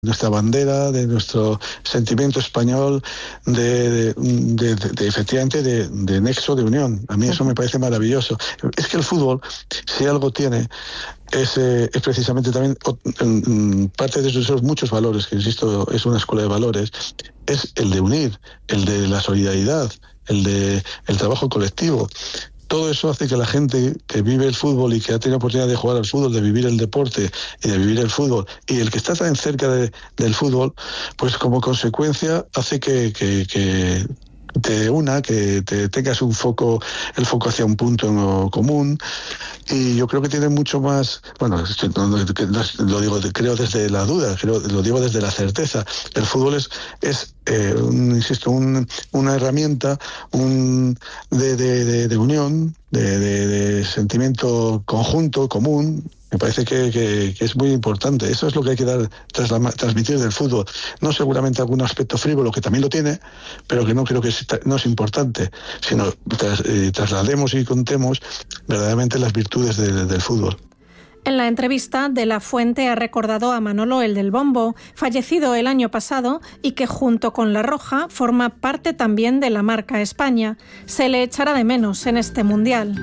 nuestra bandera, de nuestro sentimiento español, efectivamente de nexo, de unión. A mí eso me parece maravilloso. Es que el fútbol, si algo tiene, es precisamente también parte de esos muchos valores, que insisto, es una escuela de valores, es el de unir, el de la solidaridad, el trabajo colectivo. Todo eso hace que la gente que vive el fútbol y que ha tenido oportunidad de jugar al fútbol, de vivir el deporte y de vivir el fútbol, y el que está tan cerca del fútbol, pues como consecuencia hace que te una, que te tengas el foco hacia un punto común. Y yo creo que tiene mucho más, bueno, lo digo, creo desde la duda, lo digo desde la certeza. El fútbol insisto, una herramienta de unión, de sentimiento conjunto, común. Me parece que es muy importante. Eso es lo que hay que transmitir del fútbol. No seguramente algún aspecto frívolo, que también lo tiene, pero que no creo que no es importante, sino traslademos y contemos verdaderamente las virtudes del fútbol. En la entrevista, De la Fuente ha recordado a Manolo el del Bombo, fallecido el año pasado y que junto con La Roja forma parte también de la marca España. Se le echará de menos en este Mundial.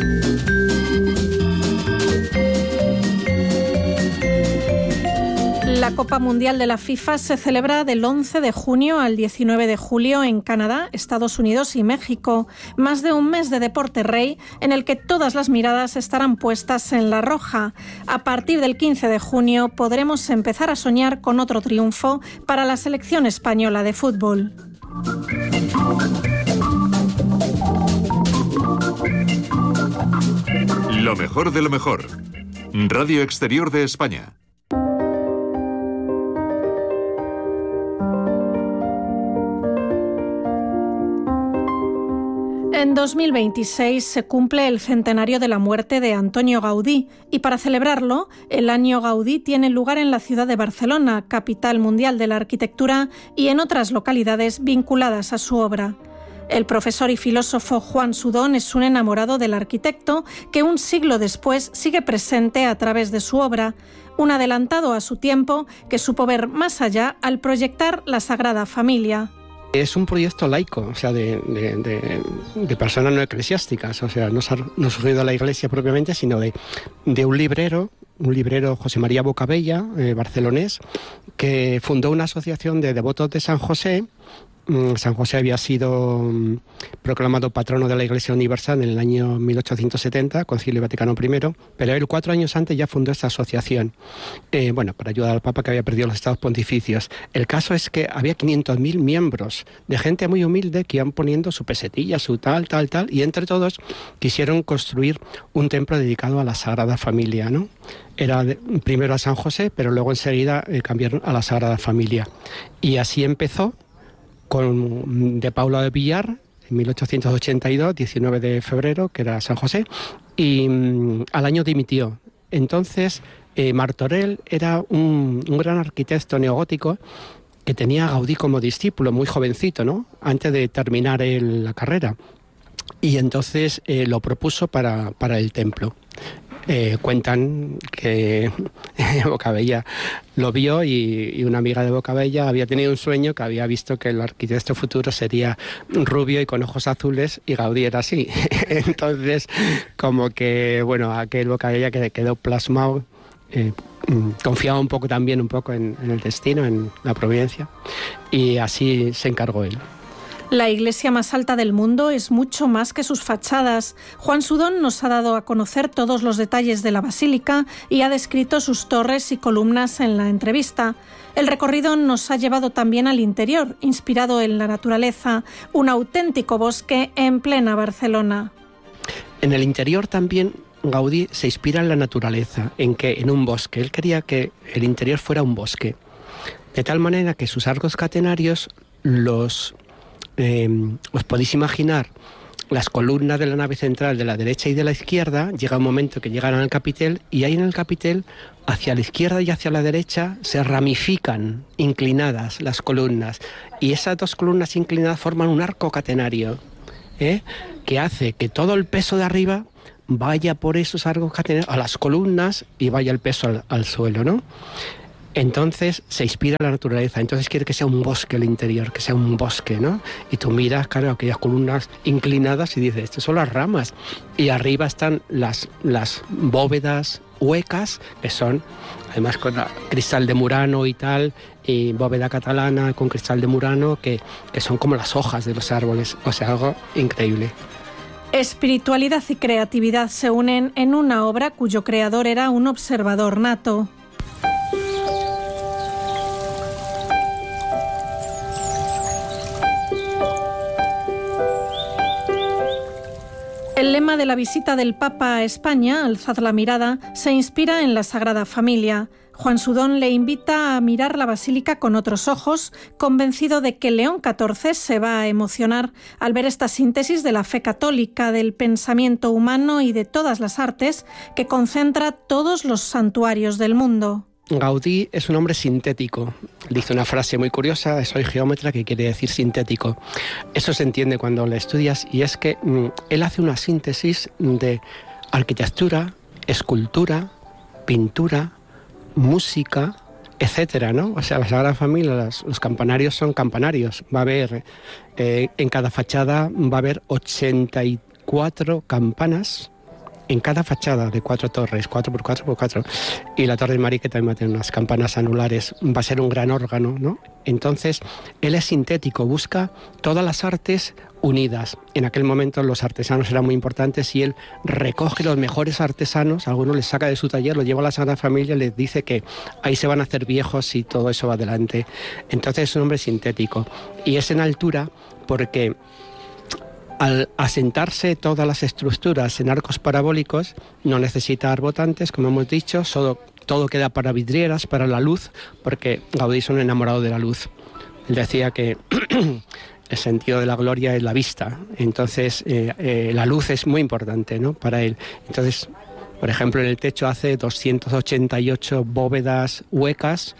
La Copa Mundial de la FIFA se celebra del 11 de junio al 19 de julio en Canadá, Estados Unidos y México. Más de un mes de deporte rey en el que todas las miradas estarán puestas en La Roja. A partir del 15 de junio podremos empezar a soñar con otro triunfo para la selección española de fútbol. Lo mejor de lo mejor. Radio Exterior de España. En 2026 se cumple el centenario de la muerte de Antonio Gaudí y para celebrarlo, el Año Gaudí tiene lugar en la ciudad de Barcelona, capital mundial de la arquitectura, y en otras localidades vinculadas a su obra. El profesor y filósofo Juan Sudón es un enamorado del arquitecto que un siglo después sigue presente a través de su obra, un adelantado a su tiempo que supo ver más allá al proyectar la Sagrada Familia. Es un proyecto laico, o sea, de personas no eclesiásticas, o sea, no surgido de la Iglesia propiamente, sino de un librero José María Bocabella, barcelonés, que fundó una asociación de devotos de San José. San José había sido proclamado patrono de la Iglesia Universal en el año 1870, Concilio Vaticano I, pero él 4 años antes ya fundó esta asociación, para ayudar al Papa que había perdido los estados pontificios. El caso es que había 500.000 miembros de gente muy humilde que iban poniendo su pesetilla, su tal, y entre todos quisieron construir un templo dedicado a la Sagrada Familia, ¿no? Era primero a San José, pero luego enseguida cambiaron a la Sagrada Familia. Y así empezó con de Paula de Villar, en 1882, 19 de febrero, que era San José, y al año dimitió. Entonces, Martorell era un gran arquitecto neogótico que tenía a Gaudí como discípulo, muy jovencito, ¿no?, antes de terminar la carrera. Y entonces lo propuso para el templo. Cuentan que Bocabella lo vio y una amiga de Bocabella había tenido un sueño que había visto que el arquitecto futuro sería rubio y con ojos azules y Gaudí era así. Entonces, como que, aquel Bocabella que quedó plasmado, confiaba un poco en el destino, en la providencia, y así se encargó él. La iglesia más alta del mundo es mucho más que sus fachadas. Juan Sudón nos ha dado a conocer todos los detalles de la basílica y ha descrito sus torres y columnas en la entrevista. El recorrido nos ha llevado también al interior, inspirado en la naturaleza, un auténtico bosque en plena Barcelona. En el interior también Gaudí se inspira en la naturaleza, en un bosque. Él quería que el interior fuera un bosque, de tal manera que sus arcos catenarios os podéis imaginar las columnas de la nave central de la derecha y de la izquierda. Llega un momento que llegan al capitel y ahí en el capitel, hacia la izquierda y hacia la derecha, se ramifican inclinadas las columnas. Y esas dos columnas inclinadas forman un arco catenario, que hace que todo el peso de arriba vaya por esos arcos catenarios a las columnas y vaya el peso al suelo, ¿no? Entonces se inspira en la naturaleza, entonces quiere que sea un bosque el interior, que sea un bosque, ¿no? Y tú miras, claro, aquellas columnas inclinadas y dices, estas son las ramas. Y arriba están las bóvedas huecas, que son, además con cristal de Murano y tal, y bóveda catalana con cristal de Murano, que son como las hojas de los árboles, o sea, algo increíble. Espiritualidad y creatividad se unen en una obra cuyo creador era un observador nato. El lema de la visita del Papa a España, Alzad la mirada, se inspira en la Sagrada Familia. Juan Sudón le invita a mirar la basílica con otros ojos, convencido de que León XIV se va a emocionar al ver esta síntesis de la fe católica, del pensamiento humano y de todas las artes que concentra todos los santuarios del mundo. Gaudí es un hombre sintético. Dice una frase muy curiosa, soy geómetra, que quiere decir sintético. Eso se entiende cuando lo estudias, y es que él hace una síntesis de arquitectura, escultura, pintura, música, etcétera, ¿no? O sea, la Sagrada Familia, los campanarios son campanarios. Va a haber, en cada fachada va a haber 84 campanas, en cada fachada de 4 torres, 4x4x4, y la Torre de María, que también va a tener unas campanas anulares, va a ser un gran órgano, ¿no? Entonces, él es sintético, busca todas las artes unidas. En aquel momento los artesanos eran muy importantes y él recoge los mejores artesanos, algunos les saca de su taller, los lleva a la Sagrada Familia y les dice que ahí se van a hacer viejos y todo eso va adelante. Entonces es un hombre sintético, y es en altura porque al asentarse todas las estructuras en arcos parabólicos, no necesita arbotantes, como hemos dicho, todo queda para vidrieras, para la luz, porque Gaudí es un enamorado de la luz. Él decía que el sentido de la gloria es la vista, entonces la luz es muy importante, ¿no?, para él. Entonces, por ejemplo, en el techo hace 288 bóvedas huecas,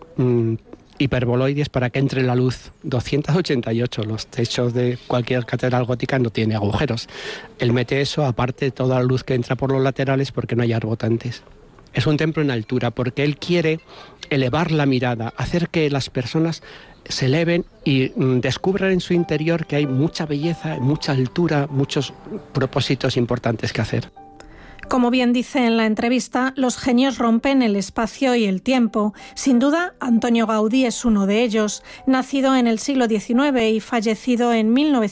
hiperboloides, para que entre la luz. 288, los techos de cualquier catedral gótica no tiene agujeros. Él mete eso, aparte de toda la luz que entra por los laterales, porque no hay arbotantes. Es un templo en altura, porque él quiere elevar la mirada, hacer que las personas se eleven y descubran en su interior que hay mucha belleza, mucha altura, muchos propósitos importantes que hacer. Como bien dice en la entrevista, los genios rompen el espacio y el tiempo. Sin duda, Antonio Gaudí es uno de ellos. Nacido en el siglo XIX y fallecido en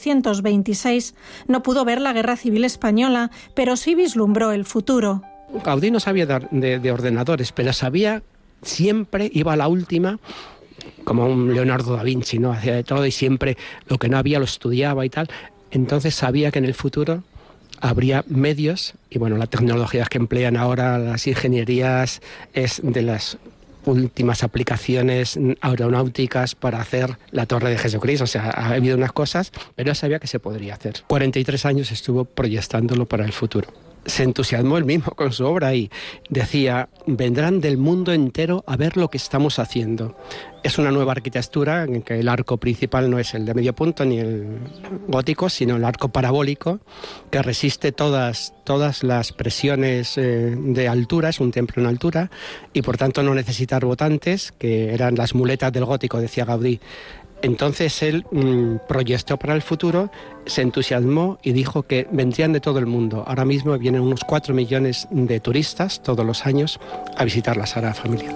1926, no pudo ver la Guerra Civil Española, pero sí vislumbró el futuro. Gaudí no sabía de ordenadores, pero sabía, siempre iba a la última, como un Leonardo da Vinci, ¿no? Hacía de todo y siempre lo que no había lo estudiaba y tal. Entonces sabía que en el futuro habría medios, y bueno, la tecnología que emplean ahora las ingenierías es de las últimas aplicaciones aeronáuticas para hacer la Torre de Jesucristo. O sea, ha habido unas cosas, pero sabía que se podría hacer. 43 años estuvo proyectándolo para el futuro. Se entusiasmó él mismo con su obra y decía, vendrán del mundo entero a ver lo que estamos haciendo. Es una nueva arquitectura en que el arco principal no es el de medio punto ni el gótico, sino el arco parabólico, que resiste todas las presiones de altura. Es un templo en altura y por tanto no necesita arbotantes, que eran las muletas del gótico, decía Gaudí. Entonces él proyectó para el futuro, se entusiasmó y dijo que vendrían de todo el mundo. Ahora mismo vienen unos 4 millones de turistas todos los años a visitar la Sagrada Familia.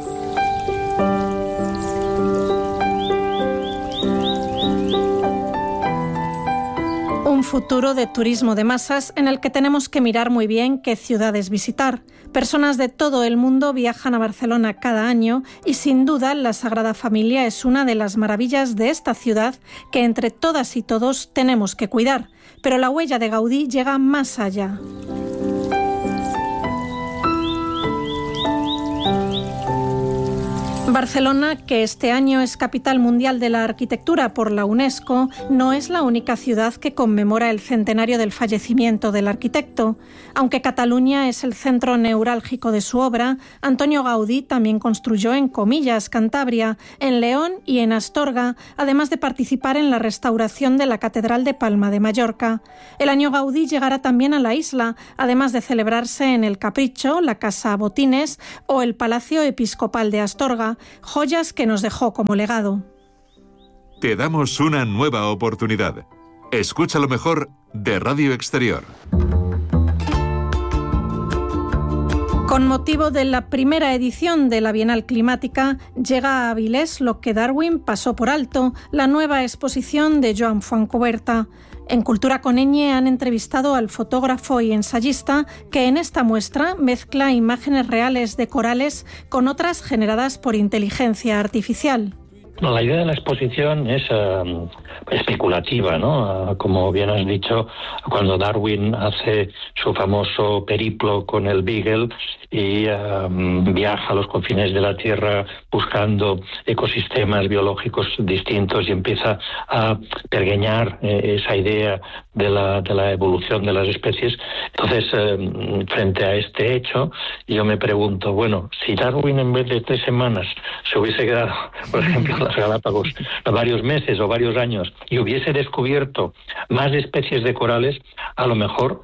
Un futuro de turismo de masas en el que tenemos que mirar muy bien qué ciudades visitar. Personas de todo el mundo viajan a Barcelona cada año y sin duda la Sagrada Familia es una de las maravillas de esta ciudad que entre todas y todos tenemos que cuidar. Pero la huella de Gaudí llega más allá. Barcelona, que este año es Capital Mundial de la Arquitectura por la UNESCO, no es la única ciudad que conmemora el centenario del fallecimiento del arquitecto. Aunque Cataluña es el centro neurálgico de su obra, Antonio Gaudí también construyó en Comillas, Cantabria, en León y en Astorga, además de participar en la restauración de la Catedral de Palma de Mallorca. El año Gaudí llegará también a la isla, además de celebrarse en el Capricho, la Casa Botines o el Palacio Episcopal de Astorga, joyas que nos dejó como legado. Te damos una nueva oportunidad. Escucha lo mejor de Radio Exterior. Con motivo de la primera edición de la Bienal Climática, llega a Avilés lo que Darwin pasó por alto, la nueva exposición de Joan Fontcuberta. En Cultura con Ñ han entrevistado al fotógrafo y ensayista que en esta muestra mezcla imágenes reales de corales con otras generadas por inteligencia artificial. La idea de la exposición es especulativa, ¿no? Como bien has dicho, cuando Darwin hace su famoso periplo con el Beagle y viaja a los confines de la Tierra buscando ecosistemas biológicos distintos y empieza a pergeñar esa idea de la evolución de las especies. Entonces, frente a este hecho, yo me pregunto, bueno, si Darwin en vez de 3 semanas se hubiese quedado, por ejemplo, en las Galápagos varios meses o varios años y hubiese descubierto más especies de corales, a lo mejor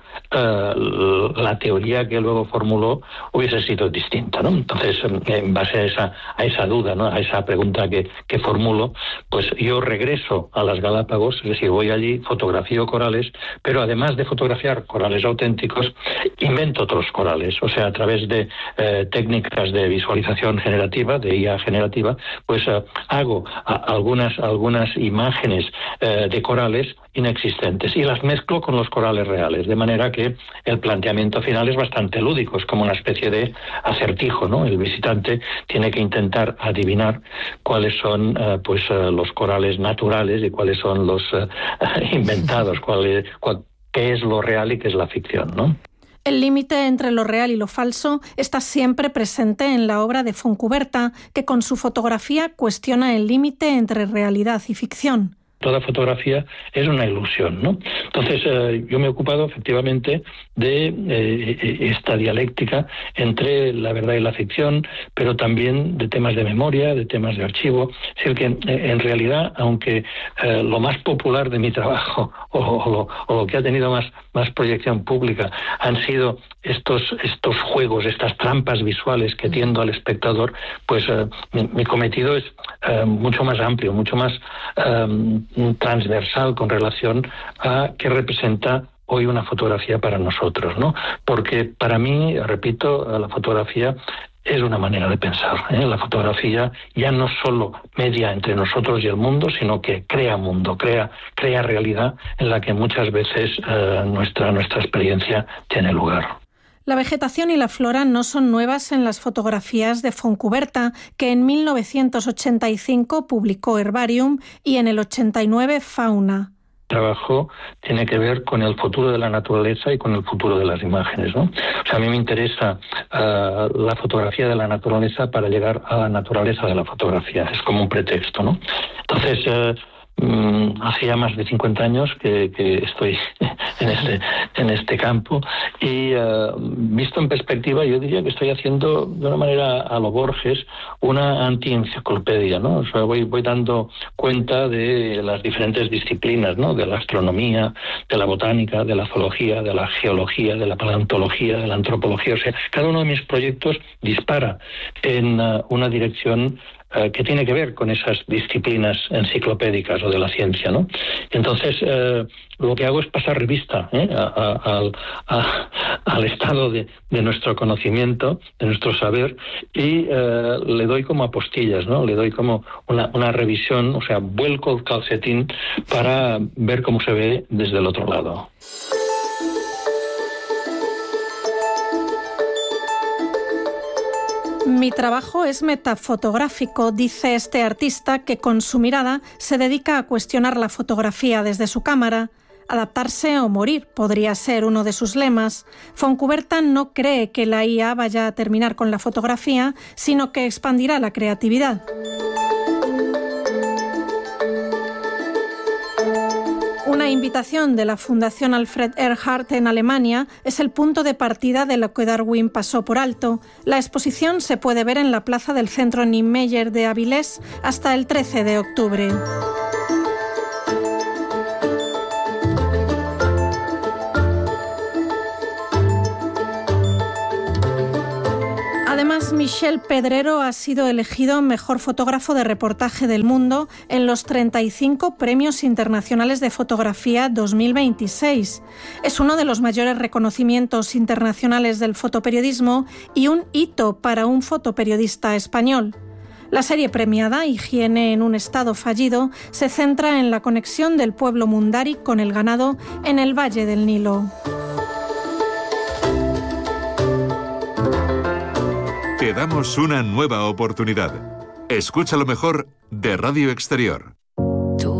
la teoría que luego formuló hubiese sido distinta, ¿no? Entonces, en base a esa duda, ¿no? A esa pregunta que formulo, pues yo regreso a las Galápagos, es decir, voy allí, fotografío corales, pero además de fotografiar corales auténticos, invento otros corales, o sea, a través de técnicas de visualización generativa, de IA generativa, pues hago algunas imágenes de corales inexistentes y las mezclo con los corales reales, de manera que el planteamiento final es bastante lúdico, es como una especie de acertijo, ¿no? El visitante tiene que intentar adivinar cuáles son los corales naturales y cuáles son los inventados, qué es lo real y qué es la ficción, ¿no? El límite entre lo real y lo falso está siempre presente en la obra de Fontcuberta, que con su fotografía cuestiona el límite entre realidad y ficción. Toda fotografía es una ilusión, ¿no? Entonces, yo me he ocupado efectivamente de esta dialéctica entre la verdad y la ficción, pero también de temas de memoria, de temas de archivo. Es decir, que en realidad, aunque lo más popular de mi trabajo o lo que ha tenido más proyección pública han sido estos juegos, estas trampas visuales que tiendo al espectador, pues mi cometido es mucho más amplio, mucho más transversal con relación a qué representa hoy una fotografía para nosotros, ¿no? Porque para mí, repito, la fotografía es una manera de pensar, ¿eh? La fotografía ya no solo media entre nosotros y el mundo, sino que crea mundo, crea realidad en la que muchas veces nuestra experiencia tiene lugar. La vegetación y la flora no son nuevas en las fotografías de Fontcuberta, que en 1985 publicó Herbarium y en el 89 Fauna. El trabajo tiene que ver con el futuro de la naturaleza y con el futuro de las imágenes, ¿no? O sea, a mí me interesa la fotografía de la naturaleza para llegar a la naturaleza de la fotografía. Es como un pretexto, ¿no? Entonces, hace ya más de 50 años que estoy en este campo y visto en perspectiva yo diría que estoy haciendo de una manera a lo Borges una anti-enciclopedia, ¿no? O sea, voy dando cuenta de las diferentes disciplinas, ¿no? De la astronomía, de la botánica, de la zoología, de la geología, de la paleontología, de la antropología. O sea, cada uno de mis proyectos dispara en una dirección que tiene que ver con esas disciplinas enciclopédicas o de la ciencia, ¿no? Entonces, lo que hago es pasar revista al estado de nuestro conocimiento, de nuestro saber, y le doy como apostillas, ¿no? Le doy como una revisión, o sea, vuelco el calcetín para ver cómo se ve desde el otro lado. Mi trabajo es metafotográfico, dice este artista que con su mirada se dedica a cuestionar la fotografía desde su cámara. Adaptarse o morir podría ser uno de sus lemas. Fontcuberta no cree que la IA vaya a terminar con la fotografía, sino que expandirá la creatividad. Una invitación de la Fundación Alfred Ehrhardt en Alemania es el punto de partida de lo que Darwin pasó por alto. La exposición se puede ver en la plaza del Centro Niemeyer de Avilés hasta el 13 de octubre. Además, mi Michel Pedrero ha sido elegido mejor fotógrafo de reportaje del mundo en los 35 Premios Internacionales de Fotografía 2026. Es uno de los mayores reconocimientos internacionales del fotoperiodismo y un hito para un fotoperiodista español. La serie premiada, Higiene en un estado fallido, se centra en la conexión del pueblo mundari con el ganado en el Valle del Nilo. Te damos una nueva oportunidad. Escucha lo mejor de Radio Exterior.